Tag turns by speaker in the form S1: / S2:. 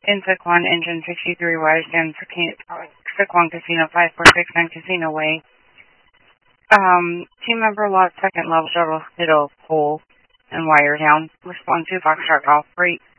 S1: In Sycuan, engine 63 wires and Sycuan Casino 5469 Casino Way. Team member lost second level shuttle hit a pole and wire down. Respond to Foxtrot Golf 3.